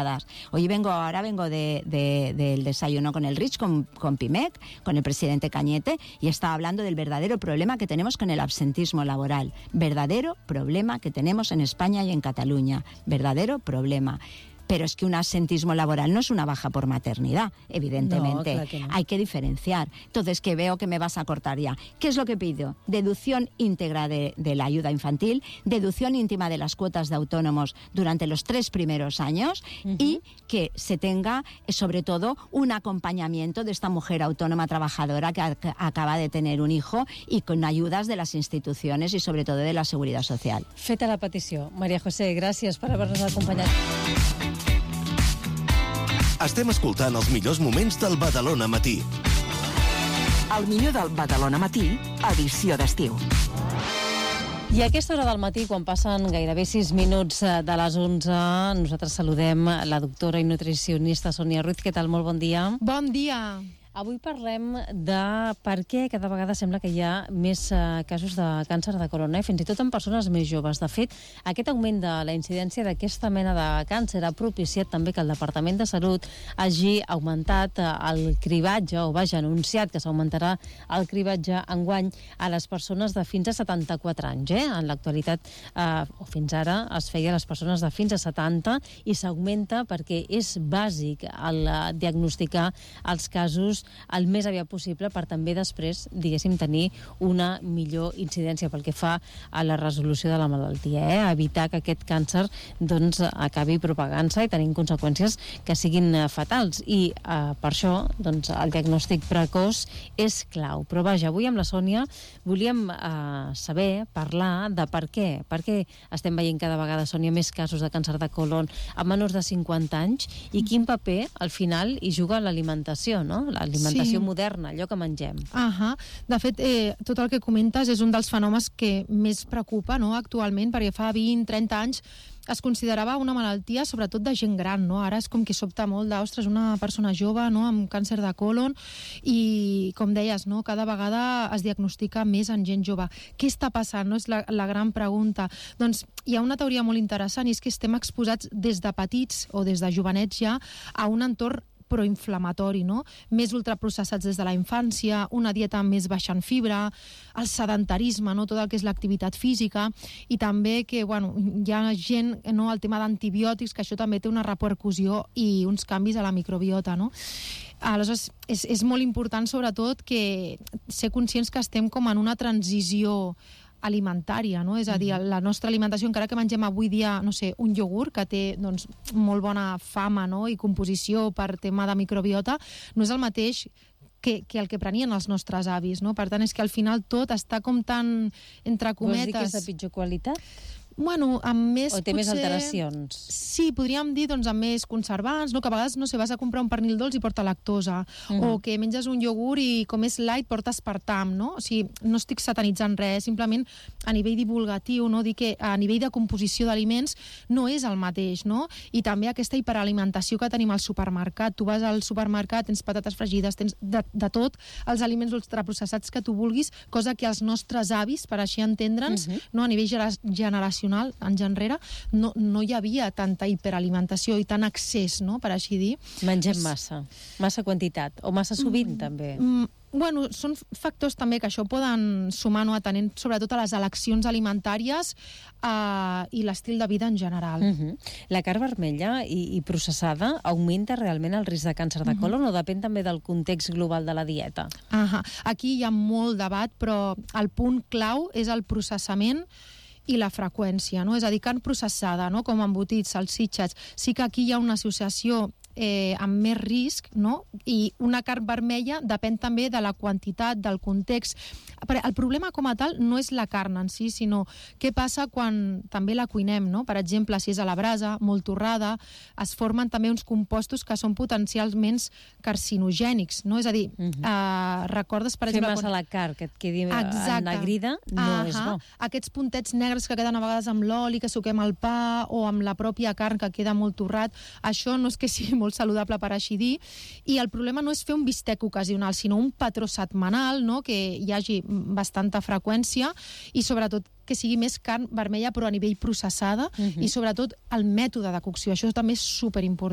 pasadas. Ahora vengo del desayuno con el Rich, con Pimec, con el presidente Cañete, y estaba hablando del verdadero problema que tenemos con el absentismo laboral. Verdadero problema que tenemos en España y en Cataluña. Verdadero problema. Pero es que un absentismo laboral no es una baja por maternidad, evidentemente. No, claro que no. Hay que diferenciar. Entonces, que veo que me vas a cortar ya. ¿Qué es lo que pido? Deducción íntegra de la ayuda infantil, deducción íntima de las cuotas de autónomos durante los 3 primeros años y que se tenga, sobre todo, un acompañamiento de esta mujer autónoma trabajadora que acaba de tener un hijo y con ayudas de las instituciones y, sobre todo, de la Seguridad Social. Feta la petició. Maria José, gràcies per haver-nos acompanyat. Estem escoltant els millors moments del Badalona Matí. El millor del Badalona Matí, edició d'estiu. I a aquesta hora del matí, quan passen gairebé 6 minuts de les 11, nosaltres saludem la doctora i nutricionista Sònia Ruiz. Què tal? Molt bon dia. Bon dia. Avui parlem de per què cada vegada sembla que hi ha més casos de càncer de colon, fins i tot en persones més joves. De fet, aquest augment de la incidència d'aquesta mena de càncer ha propiciat també que el Departament de Salut hagi augmentat el cribatge, o vaja, anunciat que s'augmentarà el cribatge enguany a les persones de fins a 74 anys. En l'actualitat, o fins ara, es feia a les persones de fins a 70 i s'augmenta perquè és bàsic el diagnosticar els casos el més aviat possible per també després, diguéssim, tenir una millor incidència pel que fa a la resolució de la malaltia, evitar que aquest càncer doncs acabi propagant-se i tenint conseqüències que siguin fatals. I per això doncs, el diagnòstic precoç és clau. Però vaja, avui amb la Sònia volíem saber, parlar de per què estem veient cada vegada, Sònia, més casos de càncer de colon a menors de 50 anys i quin paper al final hi juga l'alimentació, no? L'alimentació moderna, allò que mengem. De fet, tot el que comentes és un dels fenòmens que més preocupa, no, actualment, perquè fa 20-30 anys es considerava una malaltia sobretot de gent gran, no? Ara és com que sobta molt d'ostres, una persona jove, no?, amb càncer de colon i, com deies, no?, cada vegada es diagnostica més en gent jove. Què està passant, no? És la gran pregunta. Doncs hi ha una teoria molt interessant i és que estem exposats des de petits o des de jovenets ja a un entorn proinflamatori, no? Més ultraprocessats des de la infància, una dieta més baixa en fibra, el sedentarisme, no? Tot el que és l'activitat física, i també que, bueno, hi ha gent, no?, el tema d'antibiòtics, que això també té una repercussió i uns canvis a la microbiota, no? Aleshores, és molt important, sobretot, que ser conscients que estem com en una transició alimentària, no? És a dir, la nostra alimentació, encara que mengem avui dia, no sé, un iogurt que té, doncs, molt bona fama, no?, i composició per tema de microbiota, no és el mateix que el que prenien els nostres avis, no? Per tant, és que al final tot està com tan, entre cometes... Vols dir que és de pitjor qualitat? Bueno, amb més... O té més alteracions? Sí, podríem dir, doncs, amb més conservants, no? Que a vegades, no sé, vas a comprar un pernil dolç i porta lactosa, o que menges un iogurt i, com és light, porta aspartam, no? O sigui, no estic satanitzant res, simplement a nivell divulgatiu, no? Dir que a nivell de composició d'aliments no és el mateix, no? I també aquesta hiperalimentació que tenim al supermercat. Tu vas al supermercat, tens patates fregides, tens de tot, els aliments ultraprocessats que tu vulguis, cosa que els nostres avis, per així entendre'ns, no? A nivell generacional, anys enrere, no hi havia tanta hiperalimentació i tant accés, no?, per així dir. Mengem massa quantitat, o massa sovint, també. Bueno, són factors també que això poden sumar, no?, atenent sobretot a les eleccions alimentàries i l'estil de vida en general. La carn vermella i processada augmenta realment el risc de càncer de colon o depèn també del context global de la dieta? Aquí hi ha molt debat, però el punt clau és el processament i la freqüència, no? És a dir, carn processada, no?, com embotits, salsitxes, sí que aquí hi ha una associació amb més risc, no? I una carn vermella depèn també de la quantitat, del context. El problema com a tal no és la carn en si, sinó què passa quan també la cuinem, no? Per exemple, si és a la brasa, molt torrada, es formen també uns compostos que són potencialment carcinogènics, no? És a dir, recordes, per exemple... Fer massa la carn, que et quedi ennegrida, no és bo. Aquests puntets negres que queden a vegades amb l'oli, que suquem al pa, o amb la pròpia carn que queda molt torrat, això no és que sigui molt saludable, per així dir, i el problema no és fer un bistec ocasional, sinó un patró setmanal, no?, que hi hagi bastanta freqüència i sobretot que sigui més carn vermella però a nivell processada i sobretot el mètode de cocció, això també és superimportant.